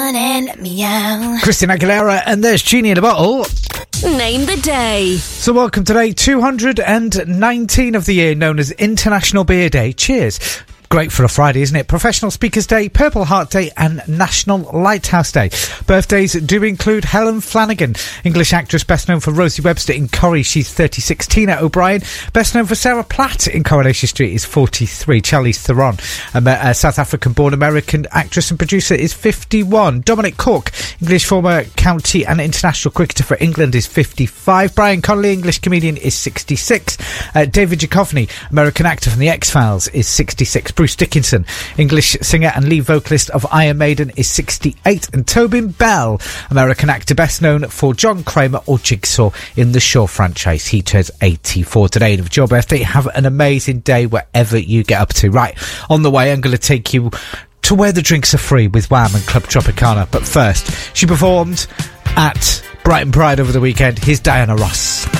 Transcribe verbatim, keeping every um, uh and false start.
and let me out. Christina Aguilera, and there's Genie in a Bottle. Name the day. So welcome today, two hundred nineteen of the year, known as International Beer Day. Cheers. Great for a Friday, isn't it? Professional Speakers Day, Purple Heart Day and National Lighthouse Day. Birthdays do include Helen Flanagan, English actress best known for Rosie Webster in Corrie, she's thirty-six. Tina O'Brien, best known for Sarah Platt in Coronation Street, is forty-three. Charlize Theron, a, a South African-born American actress and producer, is fifty-one. Dominic Cork, English former county and international cricketer for England, is fifty-five. Brian Connolly, English comedian, is sixty-six. Uh, David Duchovny, American actor from The X-Files, is sixty-six. Bruce Dickinson, English singer and lead vocalist of Iron Maiden, is sixty-eight. And Tobin Bell, American actor best known for John Kramer or Jigsaw in the Shaw franchise, he turns eighty-four today. And if it's your birthday, have an amazing day wherever you get up to. Right, on the way, I'm going to take you to where the drinks are free with Wham and Club Tropicana. But first, she performed at Brighton Pride over the weekend. Here's Diana Ross.